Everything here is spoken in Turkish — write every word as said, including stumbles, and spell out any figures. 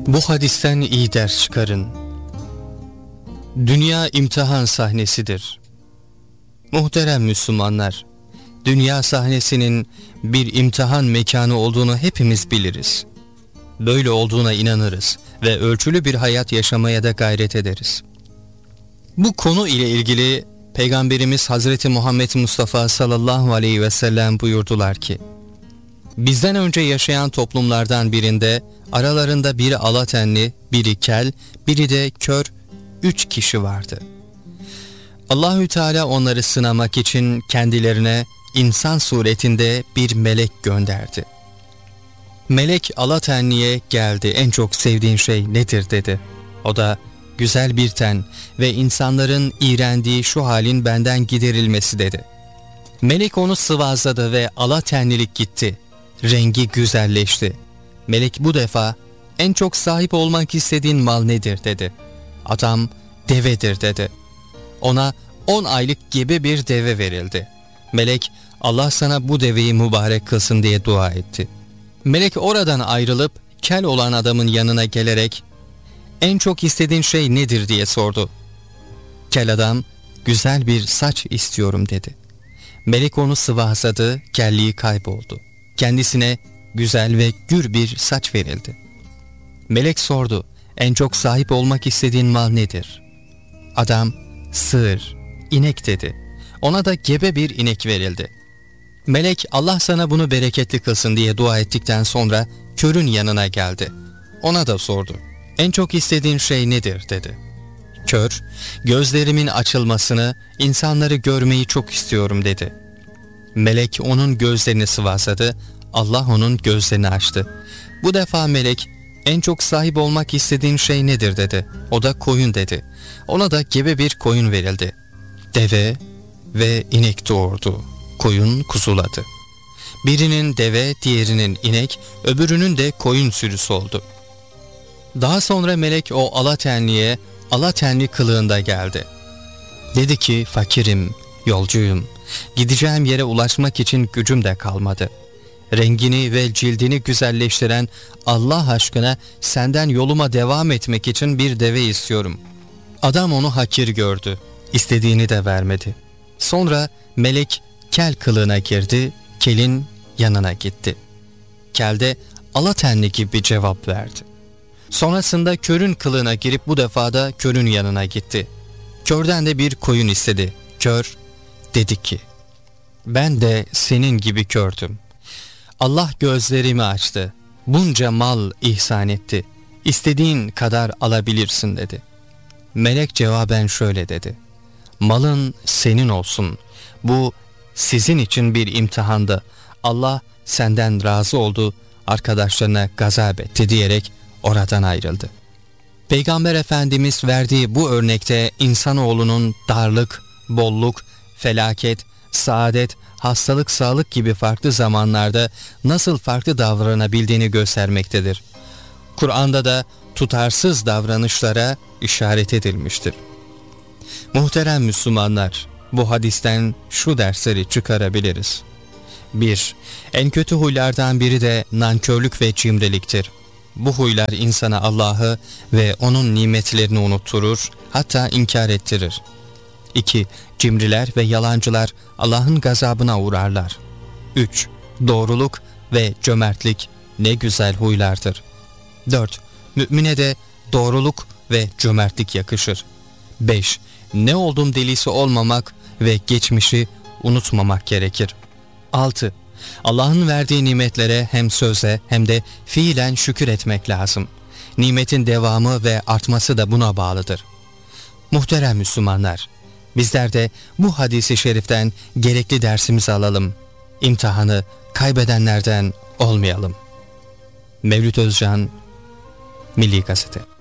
Bu hadisten iyi ders çıkarın. Dünya imtihan sahnesidir. Muhterem Müslümanlar, dünya sahnesinin bir imtihan mekanı olduğunu hepimiz biliriz. Böyle olduğuna inanırız ve ölçülü bir hayat yaşamaya da gayret ederiz. Bu konu ile ilgili Peygamberimiz Hazreti Muhammed Mustafa sallallahu aleyhi ve sellem buyurdular ki, bizden önce yaşayan toplumlardan birinde aralarında biri alatenli, biri kel, biri de kör üç kişi vardı. Allahü Teala onları sınamak için kendilerine insan suretinde bir melek gönderdi. Melek alatenliye geldi, en çok sevdiğin şey nedir dedi. O da güzel bir ten ve insanların iğrendiği şu halin benden giderilmesi dedi. Melek onu sıvazladı ve alatenlilik gitti. Rengi güzelleşti. Melek bu defa en çok sahip olmak istediğin mal nedir dedi. Adam devedir dedi. Ona on aylık gebe bir deve verildi. Melek Allah sana bu deveyi mübarek kılsın diye dua etti. Melek oradan ayrılıp kel olan adamın yanına gelerek en çok istediğin şey nedir diye sordu. Kel adam güzel bir saç istiyorum dedi. Melek onu sıvazladı, kelliği kayboldu. Kendisine güzel ve gür bir saç verildi. Melek sordu, en çok sahip olmak istediğin mal nedir? Adam sığır, inek dedi. Ona da gebe bir inek verildi. Melek Allah sana bunu bereketli kılsın diye dua ettikten sonra körün yanına geldi. Ona da sordu, en çok istediğin şey nedir dedi. Kör, gözlerimin açılmasını, insanları görmeyi çok istiyorum dedi. Melek onun gözlerini sıvazladı, Allah onun gözlerini açtı. Bu defa melek, en çok sahip olmak istediğin şey nedir dedi. O da koyun dedi. Ona da gebe bir koyun verildi. Deve ve inek doğurdu. Koyun kuzuladı. Birinin deve, diğerinin inek, öbürünün de koyun sürüsü oldu. Daha sonra melek o alatenliye, alatenli kılığında geldi. Dedi ki, fakirim, yolcuyum. Gideceğim yere ulaşmak için gücüm de kalmadı. Rengini ve cildini güzelleştiren Allah aşkına senden yoluma devam etmek için bir deve istiyorum. Adam onu hakir gördü. İstediğini de vermedi. Sonra melek kel kılığına girdi, kelin yanına gitti. Kel de alatenli gibi cevap verdi. Sonrasında körün kılığına girip bu defa da körün yanına gitti. Körden de bir koyun istedi. Kör dedi ki, ben de senin gibi kördüm. Allah gözlerimi açtı. Bunca mal ihsan etti. İstediğin kadar alabilirsin dedi. Melek cevaben şöyle dedi. Malın senin olsun. Bu sizin için bir imtihandı. Allah senden razı oldu, arkadaşlarına gazap etti diyerek oradan ayrıldı. Peygamber Efendimiz verdiği bu örnekte insanoğlunun darlık, bolluk, felaket, saadet, hastalık, sağlık gibi farklı zamanlarda nasıl farklı davranabildiğini göstermektedir. Kur'an'da da tutarsız davranışlara işaret edilmiştir. Muhterem Müslümanlar, bu hadisten şu dersleri çıkarabiliriz. bir. En kötü huylardan biri de nankörlük ve cimriliktir. Bu huylar insana Allah'ı ve onun nimetlerini unutturur, hatta inkar ettirir. iki. Cimriler ve yalancılar Allah'ın gazabına uğrarlar. üç. Doğruluk ve cömertlik ne güzel huylardır. dört. Mümine de doğruluk ve cömertlik yakışır. beş. Ne oldum delisi olmamak ve geçmişi unutmamak gerekir. altı. Allah'ın verdiği nimetlere hem sözle hem de fiilen şükür etmek lazım. Nimetin devamı ve artması da buna bağlıdır. Muhterem Müslümanlar, bizler de bu hadisi şeriften gerekli dersimizi alalım. İmtihanı kaybedenlerden olmayalım. Mevlüt Özcan, Milli Gazete.